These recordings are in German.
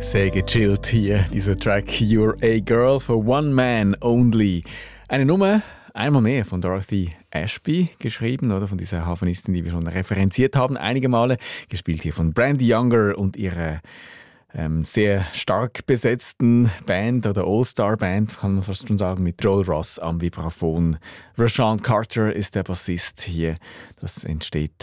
Sehr gechillt hier, dieser Track You're a Girl for One Man Only. Eine Nummer, einmal mehr von Dorothy Ashby geschrieben, oder von dieser Havanistin, die wir schon referenziert haben, einige Male. Gespielt hier von Brandy Younger und ihrer sehr stark besetzten Band oder All-Star-Band, kann man fast schon sagen, mit Joel Ross am Vibraphon. Rashawn Carter ist der Bassist hier. Das entsteht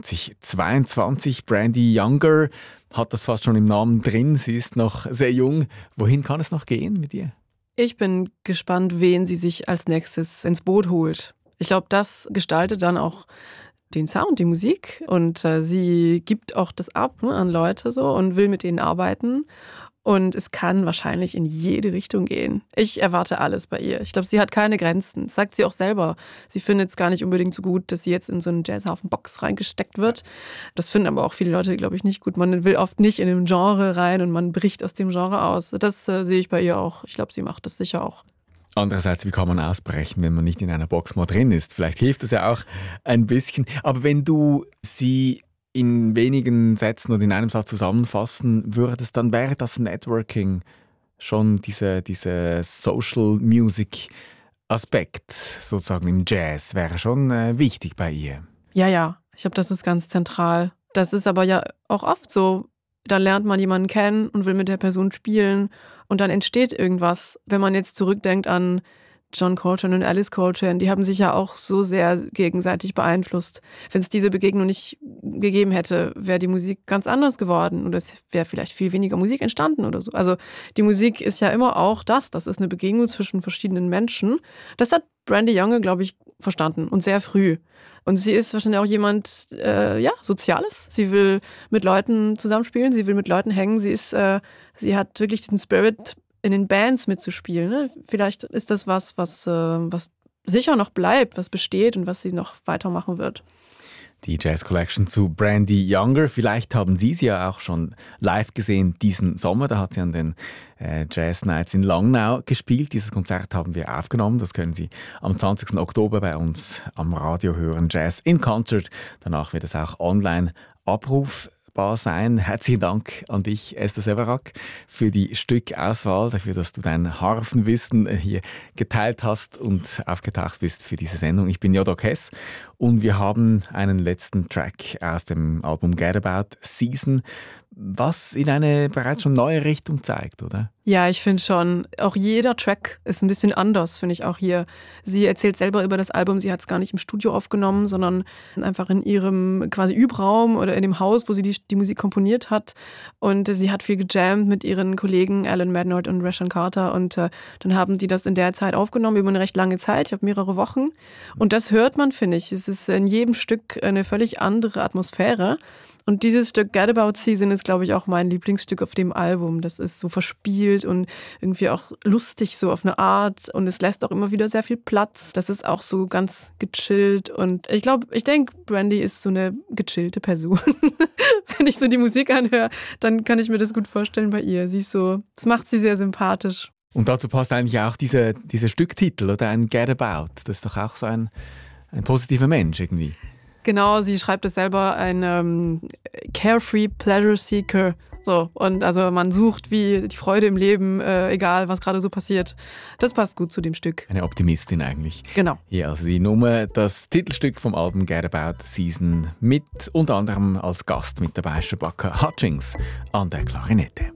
2022. Brandy Younger hat das fast schon im Namen drin. Sie ist noch sehr jung. Wohin kann es noch gehen mit ihr? Ich bin gespannt, wen sie sich als nächstes ins Boot holt. Ich glaube, das gestaltet dann auch den Sound, die Musik, und sie gibt auch das ab an Leute so und will mit denen arbeiten, und es kann wahrscheinlich in jede Richtung gehen. Ich erwarte alles bei ihr. Ich glaube, sie hat keine Grenzen. Das sagt sie auch selber. Sie findet es gar nicht unbedingt so gut, dass sie jetzt in so eine Jazzhafen-Box reingesteckt wird. Das finden aber auch viele Leute, glaube ich, nicht gut. Man will oft nicht in ein Genre rein und man bricht aus dem Genre aus. Das sehe ich bei ihr auch. Ich glaube, sie macht das sicher auch. Andererseits, wie kann man ausbrechen, wenn man nicht in einer Box mal drin ist? Vielleicht hilft das ja auch ein bisschen. Aber wenn du sie in wenigen Sätzen oder in einem Satz zusammenfassen würdest, dann wäre das Networking schon dieser Social Music Aspekt sozusagen im Jazz, wäre schon wichtig bei ihr. Ja. Ich glaube, das ist ganz zentral. Das ist aber ja auch oft so. Dann lernt man jemanden kennen und will mit der Person spielen. Und dann entsteht irgendwas. Wenn man jetzt zurückdenkt an John Coltrane und Alice Coltrane, die haben sich ja auch so sehr gegenseitig beeinflusst. Wenn es diese Begegnung nicht gegeben hätte, wäre die Musik ganz anders geworden oder es wäre vielleicht viel weniger Musik entstanden oder so. Also die Musik ist ja immer auch das ist eine Begegnung zwischen verschiedenen Menschen. Das hat Brandy Younger, glaube ich, verstanden und sehr früh. Und sie ist wahrscheinlich auch jemand, Soziales. Sie will mit Leuten zusammenspielen, sie will mit Leuten hängen. Sie hat wirklich diesen Spirit, in den Bands mitzuspielen. Ne? Vielleicht ist das was sicher noch bleibt, was besteht und was sie noch weitermachen wird. Die Jazz Collection zu Brandy Younger. Vielleicht haben Sie sie ja auch schon live gesehen diesen Sommer. Da hat sie an den Jazz Nights in Langnau gespielt. Dieses Konzert haben wir aufgenommen. Das können Sie am 20. Oktober bei uns am Radio hören. Jazz in Concert. Danach wird es auch online abrufbar sein. Herzlichen Dank an dich, Esther Severac, für die Stückauswahl, dafür, dass du dein Harfenwissen hier geteilt hast und aufgetaucht bist für diese Sendung. Ich bin Jodok Hess und wir haben einen letzten Track aus dem Album Get About Season, was in eine bereits schon neue Richtung zeigt, oder? Ja, ich finde schon, auch jeder Track ist ein bisschen anders, finde ich auch hier. Sie erzählt selber über das Album, sie hat es gar nicht im Studio aufgenommen, sondern einfach in ihrem quasi Übraum oder in dem Haus, wo sie die Musik komponiert hat. Und sie hat viel gejammt mit ihren Kollegen Alan Madnord und Rashawn Carter. Und dann haben die das in der Zeit aufgenommen, über eine recht lange Zeit, ich glaube mehrere Wochen. Und das hört man, finde ich. Es ist in jedem Stück eine völlig andere Atmosphäre. Und dieses Stück Get About Season ist, glaube ich, auch mein Lieblingsstück auf dem Album. Das ist so verspielt und irgendwie auch lustig so auf eine Art. Und es lässt auch immer wieder sehr viel Platz. Das ist auch so ganz gechillt. Und ich denke, Brandy ist so eine gechillte Person. Wenn ich so die Musik anhöre, dann kann ich mir das gut vorstellen bei ihr. Sie ist so, das macht sie sehr sympathisch. Und dazu passt eigentlich auch dieser Stücktitel, oder ein Get About. Das ist doch auch so ein positiver Mensch irgendwie. Genau, sie schreibt es selber, ein Carefree Pleasure Seeker. So, und also man sucht wie die Freude im Leben, egal was gerade so passiert. Das passt gut zu dem Stück. Eine Optimistin eigentlich. Genau. Ja, also die Nummer, das Titelstück vom Album Get About Season mit unter anderem als Gast mit dabei Shabaka Hutchings an der Klarinette.